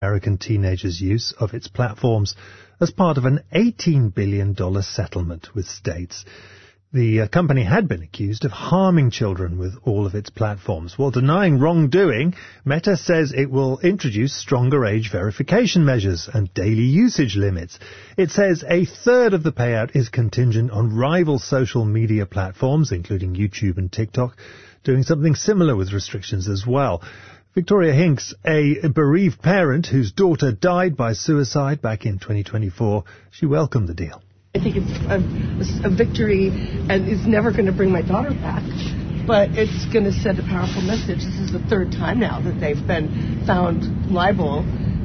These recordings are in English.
American teenagers' use of its platforms as part of an $18 billion settlement with states. The company had been accused of harming children with all of its platforms. While denying wrongdoing, Meta says it will introduce stronger age verification measures and daily usage limits. It says a third of the payout is contingent on rival social media platforms, including YouTube and TikTok, doing something similar with restrictions as well. Victoria Hinks, a bereaved parent whose daughter died by suicide back in 2024, she welcomed the deal. I think it's a victory, and it's never going to bring my daughter back, but it's going to send a powerful message. This is the third time now that they've been found liable,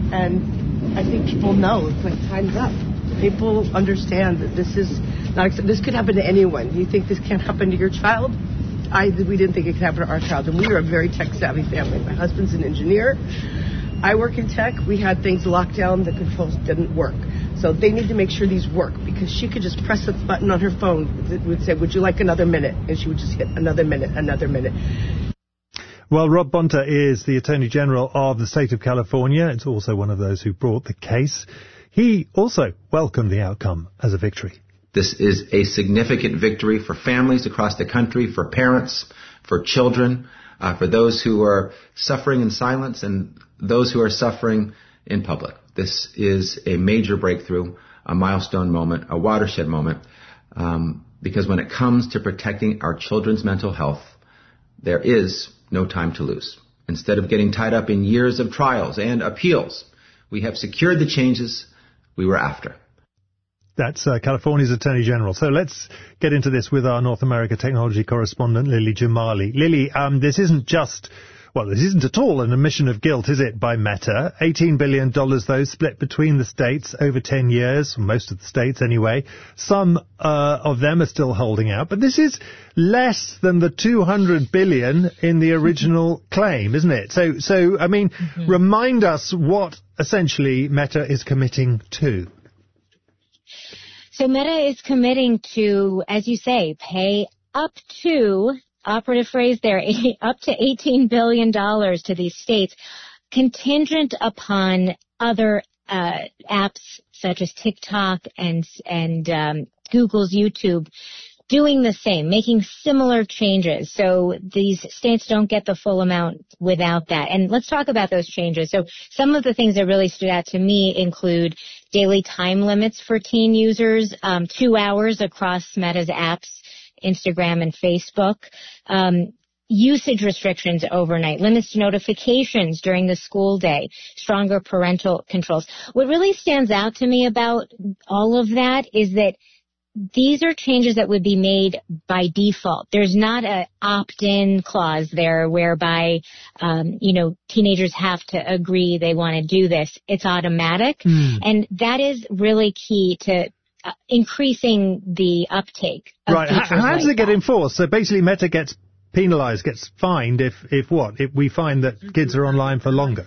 and I think people know, like, time's up. People understand that this is not, this could happen to anyone. You think this can't happen to your child? We didn't think it could happen to our child, and we are a very tech-savvy family. My husband's an engineer. I work in tech. We had things locked down. The controls didn't work. So they need to make sure these work, because she could just press a button on her phone that would say, would you like another minute? And she would just hit another minute, another minute. Well, Rob Bonta is the Attorney General of the state of California. It's also one of those who brought the case. He also welcomed the outcome as a victory. This is a significant victory for families across the country, for parents, for children, for those who are suffering in silence and those who are suffering in public. This is a major breakthrough, a milestone moment, a watershed moment, because when it comes to protecting our children's mental health, there is no time to lose. Instead of getting tied up in years of trials and appeals, we have secured the changes we were after. That's California's Attorney General. So let's get into this with our North America technology correspondent, Lily Jamali. Lily, this isn't at all an admission of guilt, is it, by Meta? $18 billion, though, split between the states over 10 years, most of the states anyway. Some of them are still holding out. But this is less than the $200 billion in the original claim, isn't it? So remind us what essentially Meta is committing to. So Meta is committing to, as you say, pay up to, operative phrase there, up to $18 billion to these states, contingent upon other apps such as TikTok and Google's YouTube doing the same, making similar changes. So these states don't get the full amount without that. And let's talk about those changes. So some of the things that really stood out to me include daily time limits for teen users, 2 hours across Meta's apps, Instagram and Facebook, usage restrictions overnight, limits to notifications during the school day, stronger parental controls. What really stands out to me about all of that is that these are changes that would be made by default. There's not an opt-in clause there whereby, teenagers have to agree they want to do this. It's automatic. And that is really key to increasing the uptake of features. How does it get enforced? So basically Meta gets penalized, gets fined if we find that kids are online for longer.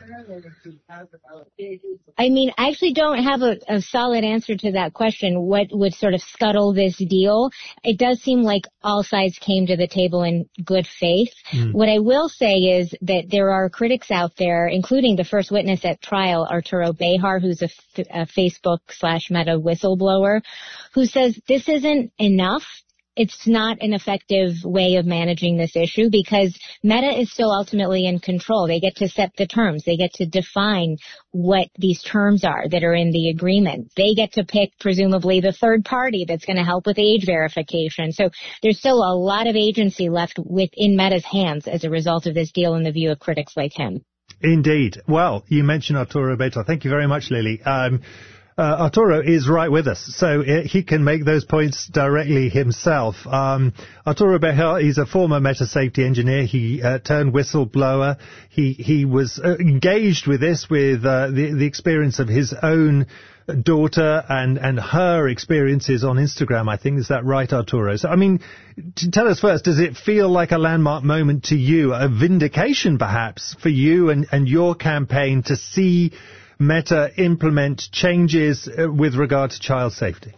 I actually don't have a solid answer to that question. What would sort of scuttle this deal? It does seem like all sides came to the table in good faith. What I will say is that there are critics out there, including the first witness at trial, Arturo Bejar, who's a Facebook/Meta whistleblower, who says this isn't enough. It's not an effective way of managing this issue because Meta is still ultimately in control. They get to set the terms. They get to define what these terms are that are in the agreement. They get to pick, presumably, the third party that's going to help with age verification. So there's still a lot of agency left within Meta's hands as a result of this deal in the view of critics like him. Indeed. Well, you mentioned Arturo Bejar. Thank you very much, Lily. Arturo is right with us, so he can make those points directly himself. Arturo Bejar is a former Meta safety engineer. He turned whistleblower. He was engaged with this with the experience of his own daughter and her experiences on Instagram, I think. Is that right, Arturo? So, tell us first, does it feel like a landmark moment to you, a vindication perhaps for you and your campaign to see Meta implement changes with regard to child safety?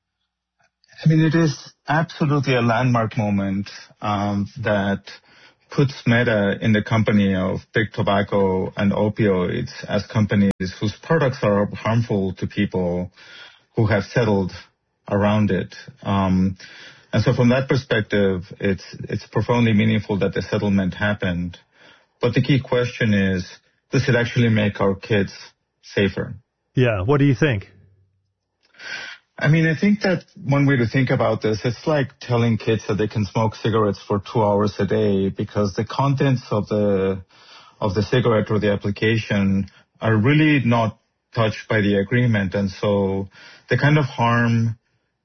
It is absolutely a landmark moment that puts Meta in the company of big tobacco and opioids as companies whose products are harmful to people who have settled around it. And so from that perspective, it's profoundly meaningful that the settlement happened. But the key question is, does it actually make our kids safer? Yeah, what do you think? I mean, I think that one way to think about this, it's like telling kids that they can smoke cigarettes for 2 hours a day because the contents of the cigarette or the application are really not touched by the agreement. And so the kind of harm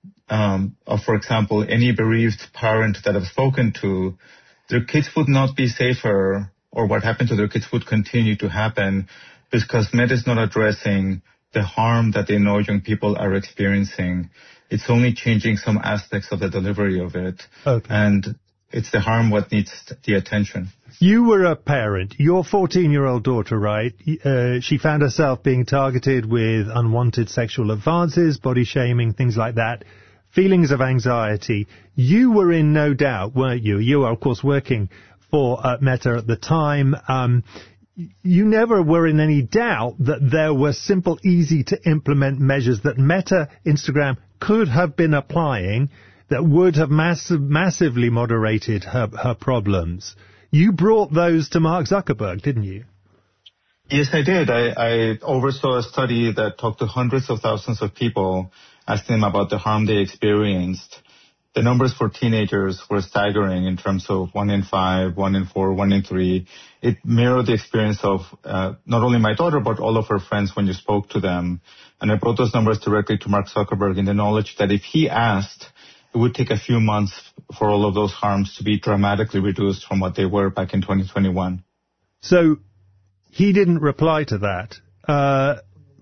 of, for example, any bereaved parent that I've spoken to, their kids would not be safer, or what happened to their kids would continue to happen because Meta is not addressing the harm that they know young people are experiencing. It's only changing some aspects of the delivery of it. Okay. And it's the harm what needs the attention. You were a parent. Your 14-year-old daughter, right? She found herself being targeted with unwanted sexual advances, body shaming, things like that, feelings of anxiety. You were in no doubt, weren't you? You were, of course, working for Meta at the time. You never were in any doubt that there were simple, easy to implement measures that Meta, Instagram could have been applying that would have massively moderated her problems. You brought those to Mark Zuckerberg, didn't you? Yes, I did. I oversaw a study that talked to hundreds of thousands of people, asking them about the harm they experienced. The numbers for teenagers were staggering in terms of 1 in 5, 1 in 4, 1 in 3. It mirrored the experience of not only my daughter, but all of her friends when you spoke to them. And I brought those numbers directly to Mark Zuckerberg in the knowledge that if he asked, it would take a few months for all of those harms to be dramatically reduced from what they were back in 2021. So he didn't reply to that.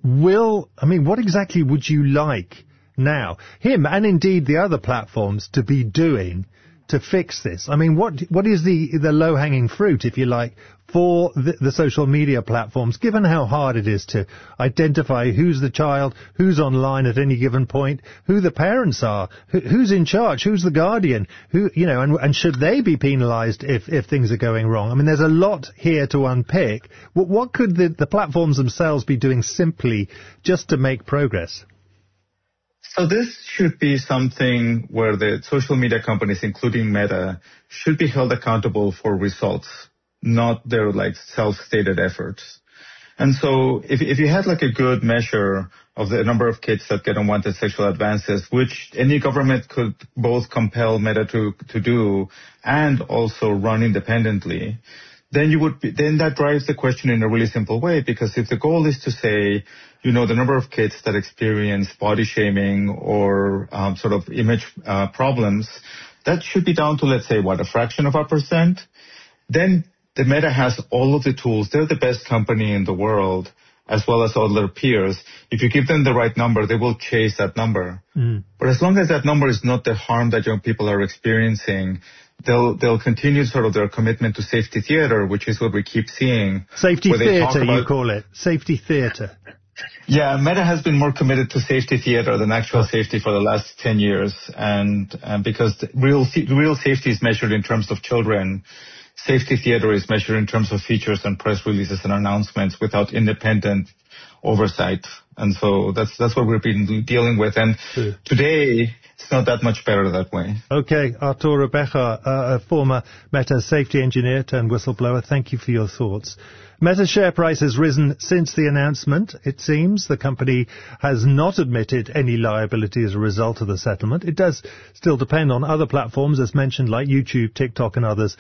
What exactly would you like now, him and indeed the other platforms, to be doing to fix this? I mean, what is the low-hanging fruit, if you like, for the social media platforms, given how hard it is to identify who's the child, who's online at any given point, who the parents are, who's in charge, who's the guardian, and should they be penalized if things are going wrong? I mean, there's a lot here to unpick. What could the platforms themselves be doing simply just to make progress? So this should be something where the social media companies, including Meta, should be held accountable for results, not their self-stated efforts. And so if you had a good measure of the number of kids that get unwanted sexual advances, which any government could both compel Meta to do and also run independently, then that drives the question in a really simple way, because if the goal is to say, the number of kids that experience body shaming or sort of image problems, that should be down to, let's say, a fraction of a percent, then the Meta has all of the tools. They're the best company in the world, as well as all their peers. If you give them the right number, they will chase that number. But as long as that number is not the harm that young people are experiencing, they'll continue sort of their commitment to safety theater, which is what we keep seeing. Safety theater, you call it. Safety theater. Yeah, Meta has been more committed to safety theater than actual safety for the last 10 years. And because real safety is measured in terms of children, safety theater is measured in terms of features and press releases and announcements without independent oversight. And so that's what we've been dealing with. And today, it's not that much better that way. Okay, Arturo Becher, a former Meta safety engineer turned whistleblower, thank you for your thoughts. Meta's share price has risen since the announcement, it seems. The company has not admitted any liability as a result of the settlement. It does still depend on other platforms, as mentioned, like YouTube, TikTok and others,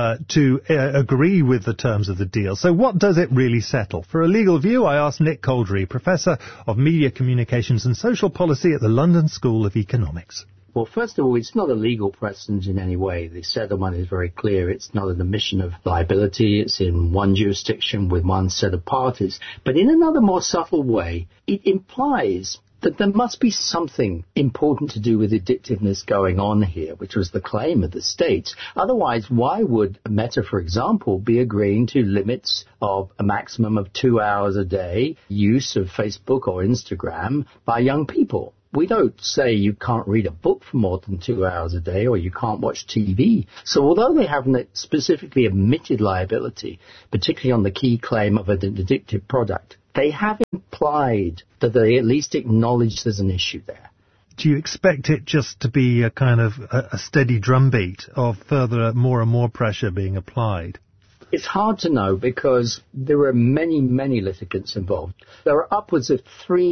to agree with the terms of the deal. So what does it really settle? For a legal view, I asked Nick Coldry, Professor of Media Communications and Social Policy at the London School of Economics. Well, first of all, it's not a legal precedent in any way. The settlement is very clear. It's not an admission of liability. It's in one jurisdiction with one set of parties. But in another more subtle way, it implies that there must be something important to do with addictiveness going on here, which was the claim of the states. Otherwise, why would Meta, for example, be agreeing to limits of a maximum of 2 hours a day use of Facebook or Instagram by young people? We don't say you can't read a book for more than 2 hours a day or you can't watch TV. So although they haven't specifically admitted liability, particularly on the key claim of an addictive product, they have implied that they at least acknowledge there's an issue there. Do you expect it just to be a kind of a steady drumbeat of further more and more pressure being applied? It's hard to know because there are many, many litigants involved. There are upwards of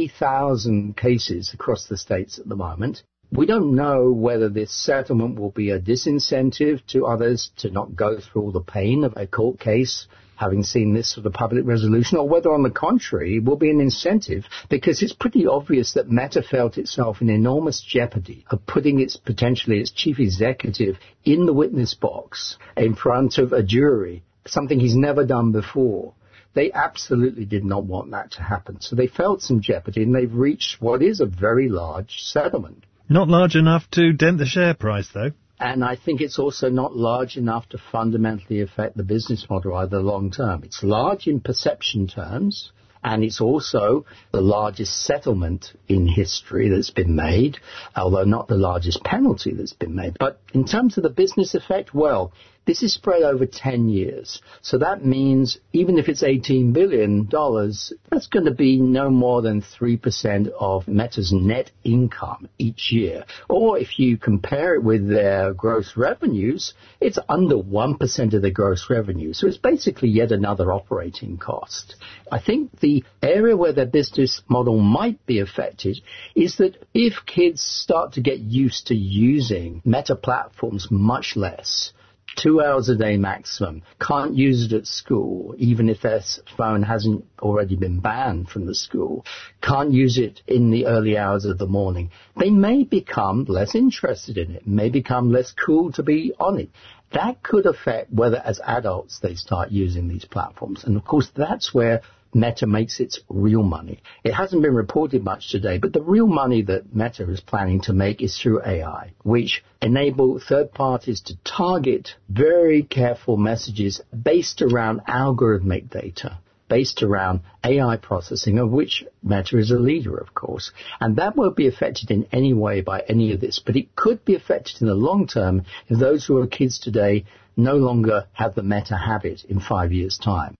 3,000 cases across the states at the moment. We don't know whether this settlement will be a disincentive to others to not go through all the pain of a court case, having seen this sort of public resolution, or whether, on the contrary, it will be an incentive, because it's pretty obvious that Meta felt itself in enormous jeopardy of putting its chief executive in the witness box in front of a jury, something he's never done before. They absolutely did not want that to happen. So they felt some jeopardy, and they've reached what is a very large settlement. Not large enough to dent the share price, though. And I think it's also not large enough to fundamentally affect the business model either long term. It's large in perception terms, and it's also the largest settlement in history that's been made, although not the largest penalty that's been made. But in terms of the business effect, well, this is spread over 10 years. So that means even if it's $18 billion, that's going to be no more than 3% of Meta's net income each year. Or if you compare it with their gross revenues, it's under 1% of the gross revenue. So it's basically yet another operating cost. I think the area where their business model might be affected is that if kids start to get used to using Meta platforms much less, 2 hours a day maximum, can't use it at school, even if their phone hasn't already been banned from the school, can't use it in the early hours of the morning, they may become less interested in it, may become less cool to be on it. That could affect whether as adults they start using these platforms. And of course, that's where Meta makes its real money. It hasn't been reported much today, but the real money that Meta is planning to make is through AI, which enable third parties to target very careful messages based around algorithmic data, based around AI processing, of which Meta is a leader, of course. And that won't be affected in any way by any of this, but it could be affected in the long term if those who are kids today no longer have the Meta habit in 5 years' time.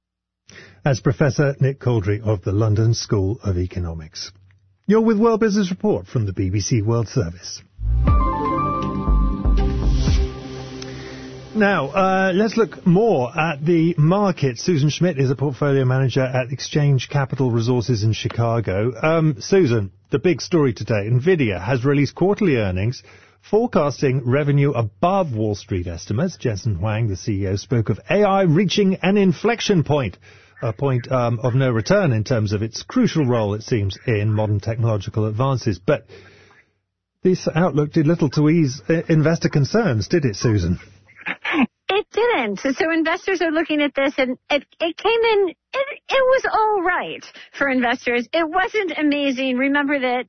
As Professor Nick Couldry of the London School of Economics. You're with World Business Report from the BBC World Service. Now, let's look more at the market. Susan Schmidt is a portfolio manager at Exchange Capital Resources in Chicago. Susan, the big story today, NVIDIA has released quarterly earnings forecasting revenue above Wall Street estimates. Jensen Huang, the CEO, spoke of AI reaching an inflection point, a point of no return in terms of its crucial role, it seems, in modern technological advances. But this outlook did little to ease investor concerns, did it, Susan? It didn't. So investors are looking at this, and it came in, it was all right for investors. It wasn't amazing. Remember that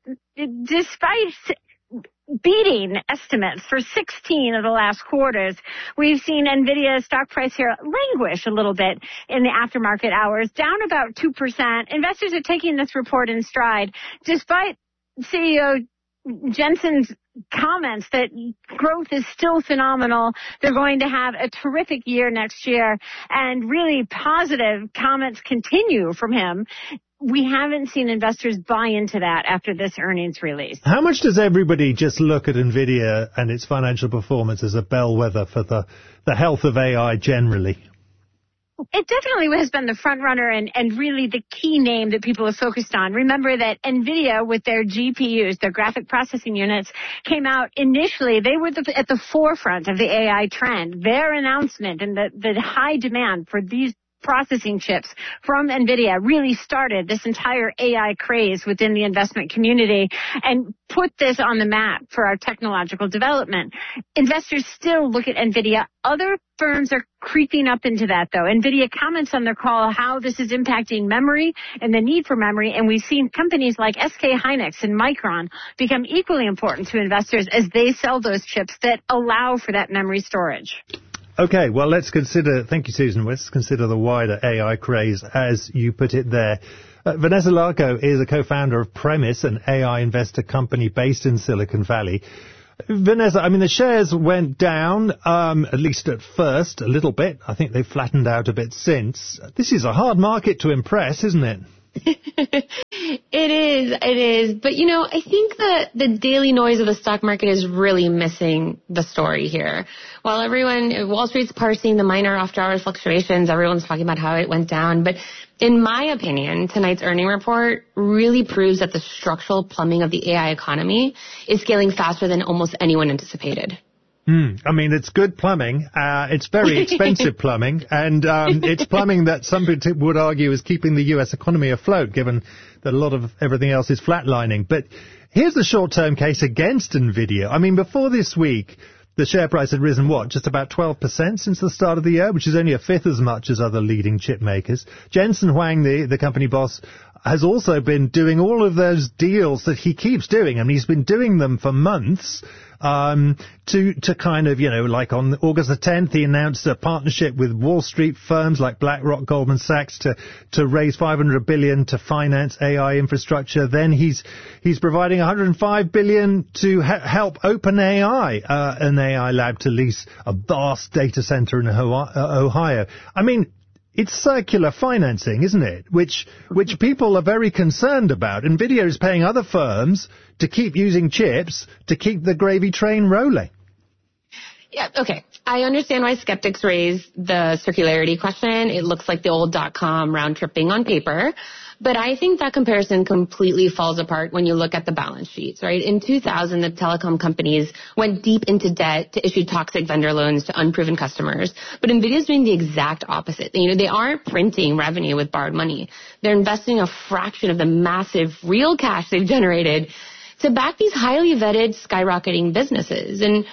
despite beating estimates for 16 of the last quarters, we've seen NVIDIA's stock price here languish a little bit in the aftermarket hours, down about 2%. Investors are taking this report in stride, despite CEO Jensen's comments that growth is still phenomenal. They're going to have a terrific year next year, and really positive comments continue from him. We haven't seen investors buy into that after this earnings release. How much does everybody just look at NVIDIA and its financial performance as a bellwether for the health of AI generally? It definitely has been the front runner and really the key name that people have focused on. Remember that NVIDIA, with their GPUs, their graphic processing units, came out initially. They were at the forefront of the AI trend. Their announcement and the high demand for these processing chips from NVIDIA really started this entire AI craze within the investment community and put this on the map for our technological development. Investors still look at NVIDIA. Other firms are creeping up into that, though. NVIDIA comments on their call how this is impacting memory and the need for memory, and we've seen companies like SK Hynix and Micron become equally important to investors as they sell those chips that allow for that memory storage. Okay, well, thank you, Susan, let's consider the wider AI craze, as you put it there. Vanessa Larco is a co-founder of Premise, an AI investor company based in Silicon Valley. Vanessa, I mean, the shares went down, at least at first, a little bit. I think they've flattened out a bit since. This is a hard market to impress, isn't it? It is. But, I think that the daily noise of the stock market is really missing the story here. While Wall Street's parsing the minor after-hours fluctuations, everyone's talking about how it went down. But in my opinion, tonight's earning report really proves that the structural plumbing of the AI economy is scaling faster than almost anyone anticipated. I mean, it's good plumbing. It's very expensive plumbing, and it's plumbing that some people would argue is keeping the U.S. economy afloat, given that a lot of everything else is flatlining. But here's the short-term case against NVIDIA. I mean, before this week, the share price had risen, just about 12% since the start of the year, which is only a fifth as much as other leading chip makers. Jensen Huang, the company boss, has also been doing all of those deals that he keeps doing. I mean, he's been doing them for months, to kind of, like on August the 10th, he announced a partnership with Wall Street firms like BlackRock, Goldman Sachs to raise $500 billion to finance AI infrastructure. Then he's providing $105 billion to help OpenAI, an AI lab, to lease a vast data center in Ohio. I mean, it's circular financing, isn't it? Which people are very concerned about. NVIDIA is paying other firms to keep using chips to keep the gravy train rolling. Yeah, okay. I understand why skeptics raise the circularity question. It looks like the old .com round tripping on paper. But I think that comparison completely falls apart when you look at the balance sheets, right? In 2000, the telecom companies went deep into debt to issue toxic vendor loans to unproven customers. But NVIDIA is doing the exact opposite. They aren't printing revenue with borrowed money. They're investing a fraction of the massive real cash they've generated to back these highly vetted, skyrocketing businesses. And,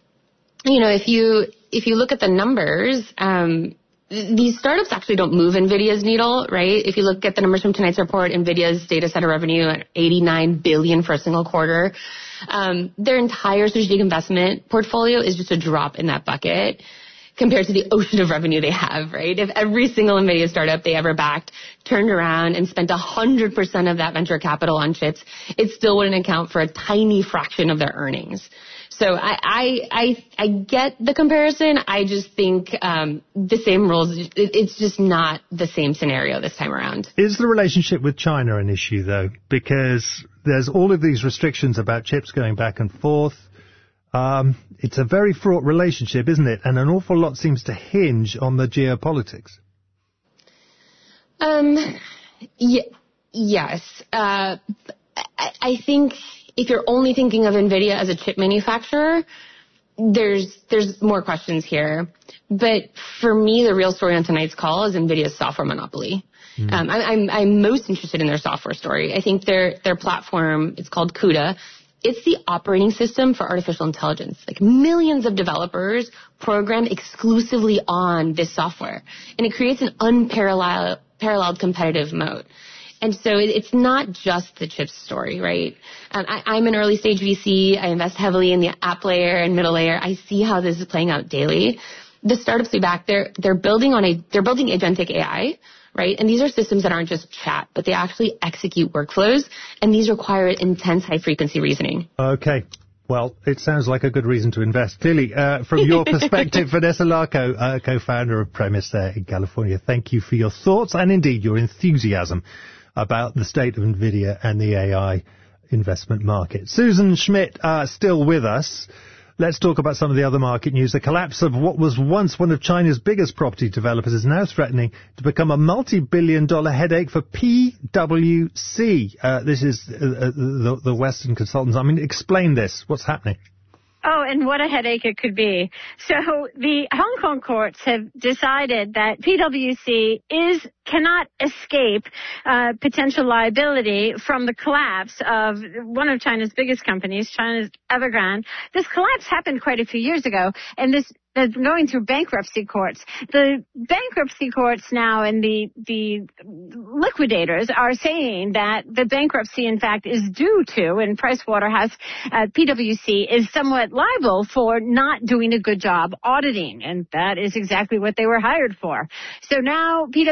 if you look at the numbers, these startups actually don't move NVIDIA's needle, right? If you look at the numbers from tonight's report, NVIDIA's data center revenue at $89 billion for a single quarter. Their entire strategic investment portfolio is just a drop in that bucket compared to the ocean of revenue they have, right? If every single NVIDIA startup they ever backed turned around and spent 100% of that venture capital on chips, it still wouldn't account for a tiny fraction of their earnings. So I get the comparison. I just think the same rules, it's just not the same scenario this time around. Is the relationship with China an issue, though? Because there's all of these restrictions about chips going back and forth. It's a very fraught relationship, isn't it? And an awful lot seems to hinge on the geopolitics. Yes. I think if you're only thinking of NVIDIA as a chip manufacturer, there's more questions here. But for me, the real story on tonight's call is NVIDIA's software monopoly. I'm most interested in their software story. I think their platform, it's called CUDA. It's the operating system for artificial intelligence. Like millions of developers program exclusively on this software. And it creates an unparalleled competitive moat. And so it's not just the chips story, right? I'm an early stage VC. I invest heavily in the app layer and middle layer. I see how this is playing out daily. The startups we back, they're building agentic AI, right? And these are systems that aren't just chat, but they actually execute workflows, and these require intense high-frequency reasoning. Okay. Well, it sounds like a good reason to invest. Clearly, from your perspective, Vanessa Larco, co-founder of Premise there in California, thank you for your thoughts and indeed your enthusiasm about the state of NVIDIA and the AI investment market. Susan Schmidt, still with us. Let's talk about some of the other market news. The collapse of what was once one of China's biggest property developers is now threatening to become a multi-billion-dollar headache for PwC. This is the Western consultants. I mean, explain this. What's happening? Oh, and what a headache it could be. So the Hong Kong courts have decided that PwC cannot escape potential liability from the collapse of one of China's biggest companies, China's Evergrande. This collapse happened quite a few years ago, and they're going through bankruptcy courts. The bankruptcy courts now and the liquidators are saying that the bankruptcy, in fact, is due to, and Pricewaterhouse, PwC is somewhat liable for not doing a good job auditing, and that is exactly what they were hired for. So now PwC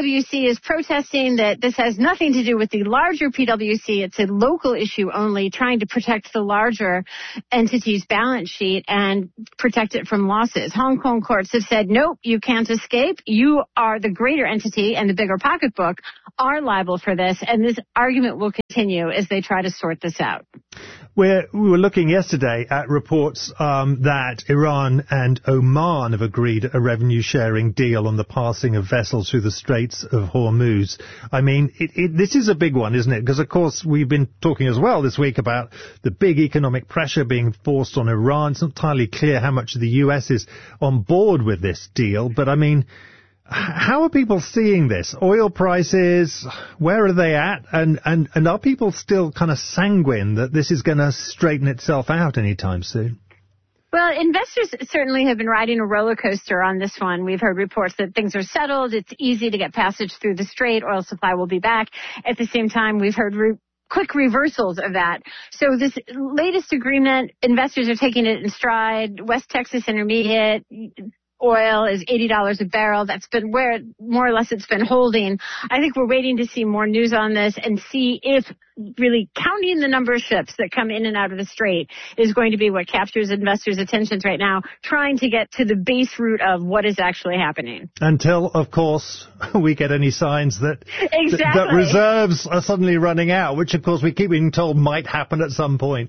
PwC is protesting that this has nothing to do with the larger PwC. It's a local issue only, trying to protect the larger entity's balance sheet and protect it from losses. Hong Kong courts have said, nope, you can't escape. You are the greater entity and the bigger pocketbook are liable for this, and this argument will continue as they try to sort this out. We were looking yesterday at reports that Iran and Oman have agreed a revenue-sharing deal on the passing of vessels through the Straits of Hormuz. I mean, this is a big one, isn't it? Because, of course, we've been talking as well this week about the big economic pressure being forced on Iran. It's not entirely clear how much of the U.S. is on board with this deal, but, I mean, how are people seeing this? Oil prices, where are they at? And are people still kind of sanguine that this is going to straighten itself out anytime soon? Well, investors certainly have been riding a roller coaster on this one. We've heard reports that things are settled. It's easy to get passage through the strait. Oil supply will be back. At the same time, we've heard quick reversals of that. So this latest agreement, investors are taking it in stride. West Texas Intermediate oil is $80 a barrel. That's been where more or less it's been holding. I think we're waiting to see more news on this and see if really counting the number of ships that come in and out of the strait is going to be what captures investors' attentions right now, trying to get to the base root of what is actually happening. Until, of course, we get any signs that that reserves are suddenly running out, which, of course, we keep being told might happen at some point.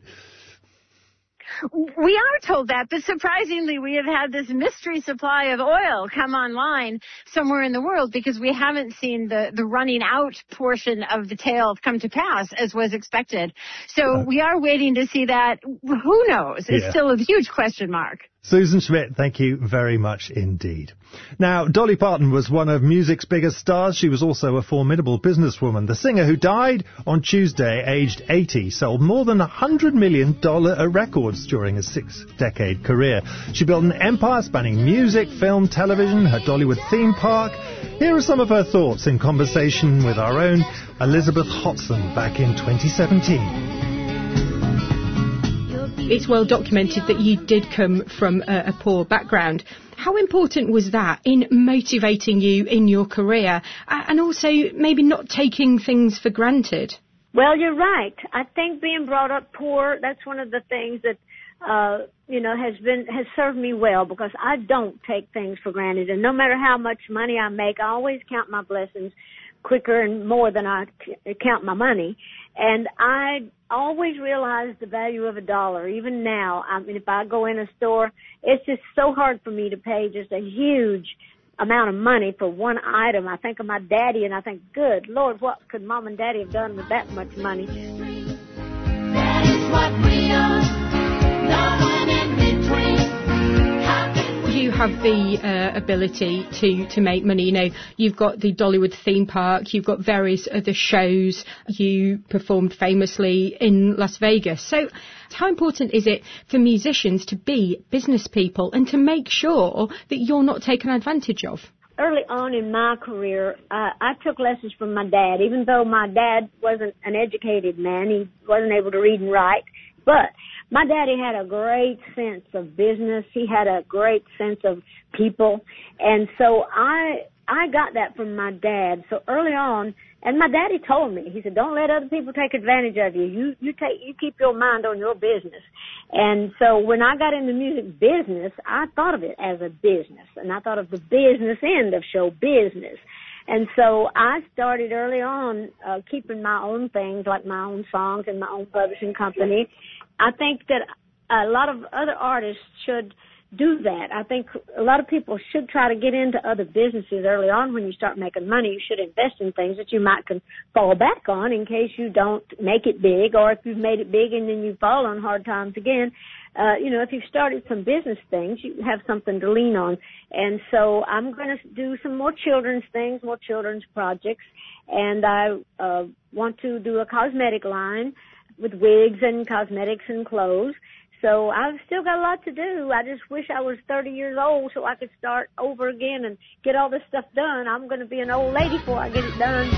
We are told that, but surprisingly, we have had this mystery supply of oil come online somewhere in the world because we haven't seen the running out portion of the tale come to pass as was expected. So we are waiting to see that. Who knows? It's still a huge question mark. Susan Schmidt, thank you very much indeed. Now, Dolly Parton was one of music's biggest stars. She was also a formidable businesswoman. The singer, who died on Tuesday, aged 80, sold more than $100 million records during a 6-decade career. She built an empire spanning music, film, television, her Dollywood theme park. Here are some of her thoughts in conversation with our own Elizabeth Hotson back in 2017. It's well documented that you did come from a poor background. How important was that in motivating you in your career and also maybe not taking things for granted? Well, you're right. I think being brought up poor, that's one of the things that, has served me well because I don't take things for granted. And no matter how much money I make, I always count my blessings quicker and more than I count my money. And I always realize the value of $1. Even now, I mean, if I go in a store, it's just so hard for me to pay just a huge amount of money for one item. I think of my daddy and I think, good Lord, what could Mom and Daddy have done with that much money? That is what we are, no one in between. You have the ability to make money. You know, you've got the Dollywood theme park, you've got various other shows, you performed famously in Las Vegas. So how important is it for musicians to be business people and to make sure that you're not taken advantage of? Early on in my career, I took lessons from my dad, even though my dad wasn't an educated man. He wasn't able to read and write. But my daddy had a great sense of business. He had a great sense of people. And so I got that from my dad. So early on, and my daddy told me, he said, don't let other people take advantage of you. You keep your mind on your business. And so when I got into music business, I thought of it as a business. And I thought of the business end of show business. And so I started early on keeping my own things, like my own songs and my own publishing company. I think that a lot of other artists should do that. I think a lot of people should try to get into other businesses early on. When you start making money, you should invest in things that you might can fall back on in case you don't make it big, or if you've made it big and then you fall on hard times again. If you've started some business things, you have something to lean on. And so I'm going to do some more children's things, more children's projects. And I want to do a cosmetic line with wigs and cosmetics and clothes. So I've still got a lot to do. I just wish I was 30 years old so I could start over again and get all this stuff done. I'm going to be an old lady before I get it done.